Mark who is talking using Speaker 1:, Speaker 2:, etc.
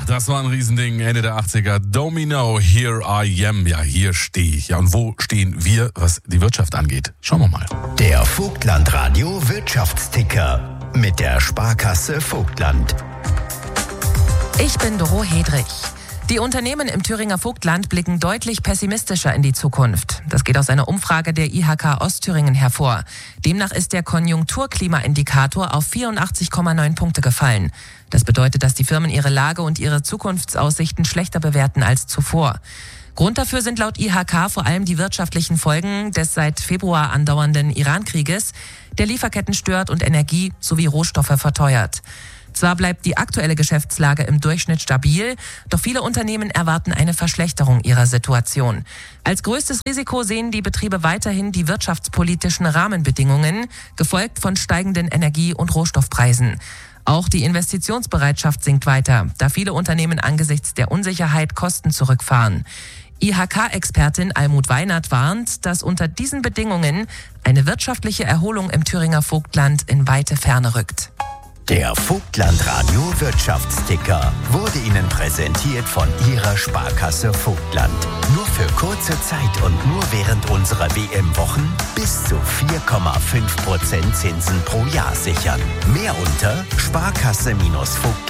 Speaker 1: das war ein Riesending, Ende der 80er. Domino, Here I Am. Ja, hier stehe ich. Ja, und wo stehen wir, was die Wirtschaft angeht? Schauen wir mal.
Speaker 2: Der Vogtland-Radio Wirtschaftsticker mit der Sparkasse Vogtland.
Speaker 3: Ich bin Doro Hedrich. Die Unternehmen im Thüringer Vogtland blicken deutlich pessimistischer in die Zukunft. Das geht aus einer Umfrage der IHK Ostthüringen hervor. Demnach ist der Konjunkturklimaindikator auf 84,9 Punkte gefallen. Das bedeutet, dass die Firmen ihre Lage und ihre Zukunftsaussichten schlechter bewerten als zuvor. Grund dafür sind laut IHK vor allem die wirtschaftlichen Folgen des seit Februar andauernden Iran-Krieges, der Lieferketten stört und Energie sowie Rohstoffe verteuert. Zwar bleibt die aktuelle Geschäftslage im Durchschnitt stabil, doch viele Unternehmen erwarten eine Verschlechterung ihrer Situation. Als größtes Risiko sehen die Betriebe weiterhin die wirtschaftspolitischen Rahmenbedingungen, gefolgt von steigenden Energie- und Rohstoffpreisen. Auch die Investitionsbereitschaft sinkt weiter, da viele Unternehmen angesichts der Unsicherheit Kosten zurückfahren. IHK-Expertin Almut Weinert warnt, dass unter diesen Bedingungen eine wirtschaftliche Erholung im Thüringer Vogtland in weite Ferne rückt.
Speaker 2: Der Vogtland-Radio Wirtschaftsticker wurde Ihnen präsentiert von Ihrer Sparkasse Vogtland. Nur für kurze Zeit und nur während unserer WM-Wochen bis zu 4,5% Zinsen pro Jahr sichern. Mehr unter Sparkasse-Vogtland.